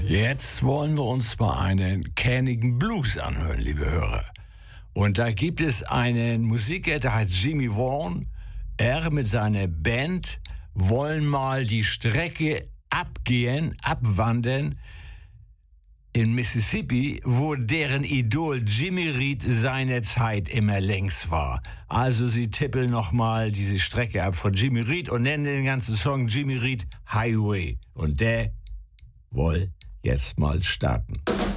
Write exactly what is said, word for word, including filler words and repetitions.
Jetzt wollen wir uns mal einen känigen Blues anhören, liebe Hörer. Und da gibt es einen Musiker, der heißt Jimmy Vaughan. Er mit seiner Band wollen mal die Strecke abgehen, abwandern in Mississippi, wo deren Idol Jimmy Reed seinerzeit immer längs war. Also sie tippeln nochmal diese Strecke ab von Jimmy Reed und nennen den ganzen Song Jimmy Reed Highway. Und der will jetzt mal starten.